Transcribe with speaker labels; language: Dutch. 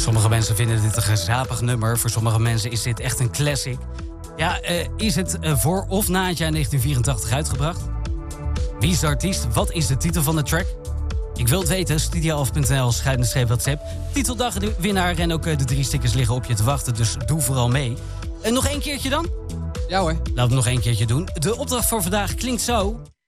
Speaker 1: Sommige mensen vinden dit een gezapig nummer. Voor sommige mensen is dit echt een classic. Ja, is het voor of na het jaar 1984 uitgebracht? Wie is de artiest? Wat is de titel van de track? Ik wil het weten. Studio11.nl/WhatsApp. Titeldag, de winnaar en ook de 3 stickers liggen op je te wachten. Dus doe vooral mee. En nog één keertje dan?
Speaker 2: Ja hoor.
Speaker 1: Laten we nog één keertje doen. De opdracht voor vandaag klinkt zo.